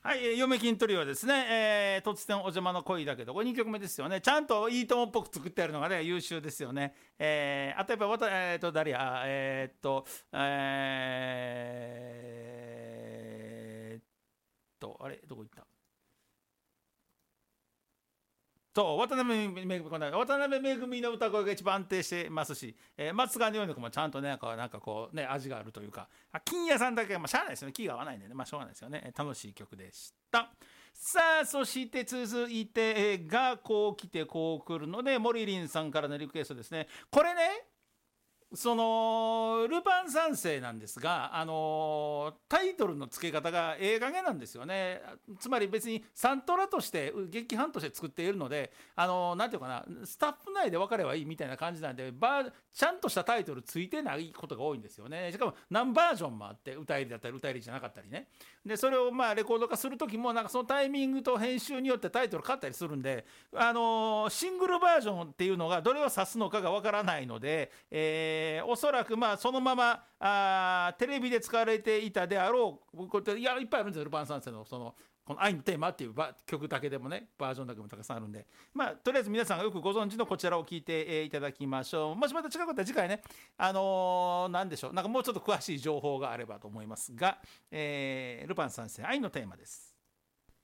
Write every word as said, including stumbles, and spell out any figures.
はい、えー、嫁金トリオはですね、えー、突然お邪魔の恋だけど、これにきょくめですよね。ちゃんといいともっぽく作ってあるのがね、優秀ですよね。えー、あとやっぱわた、えーと、誰や、えーっと、えーっと、あれ、どこ行った？そう、渡辺めぐみ、渡辺めぐみの歌声が一番安定してますし、えー、松川においの子もちゃんとね、なんかなんかこうね、味があるというか、あ金谷さんだけは、まあ、しゃあないですよね、気が合わないんでね、まあ、しょうがないですよね。楽しい曲でした。さあ、そして続いて、えーがこう来てこう来るので、モリリンさんからのリクエストですね。これね、そのルパン三世なんですが、あのタイトルの付け方がええ加減なんですよね。つまり別にサントラとして劇伴として作っているので、あのなんていうかな、スタッフ内で分かればいいみたいな感じなんで、バーちゃんとしたタイトルついてないことが多いんですよね。しかも何バージョンもあって、歌入りだったり歌入りじゃなかったりね。でそれをまあレコード化する時もなんかそのタイミングと編集によってタイトル変わったりするんで、あのシングルバージョンっていうのがどれを指すのかが分からないので、えーえーおそらくまあそのままあテレビで使われていたであろう、これいやいっぱいあるんですよ、ルパン三世のそのこの「愛のテーマ」っていう曲だけでもね、バージョンだけもたくさんあるんで、まあとりあえず皆さんがよくご存知のこちらを聞いて、えーいただきましょう。もしまた近かったら次回ね、あのー、なんでしょう、なんかもうちょっと詳しい情報があればと思いますが、えールパン三世愛のテーマです。